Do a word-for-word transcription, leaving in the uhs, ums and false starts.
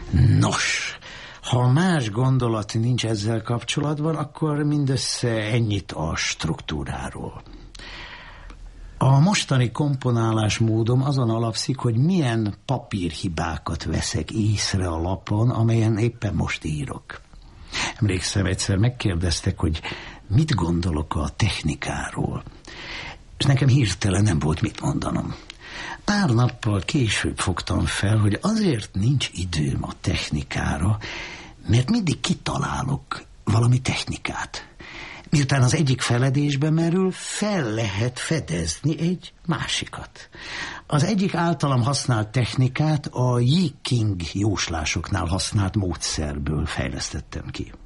Nos, ha más gondolat nincs ezzel kapcsolatban, akkor mindössze ennyit a struktúráról. A mostani komponálásmódom azon alapszik, hogy milyen papírhibákat veszek észre a lapon, amelyen éppen most írok. Emlékszem, egyszer megkérdeztek, hogy mit gondolok a technikáról, és nekem hirtelen nem volt mit mondanom. Pár nappal később fogtam fel, hogy azért nincs időm a technikára, mert mindig kitalálok valami technikát. Miután az egyik feledésbe merül, fel lehet fedezni egy másikat. Az egyik általam használt technikát a Yi King jóslásoknál használt módszerből fejlesztettem ki.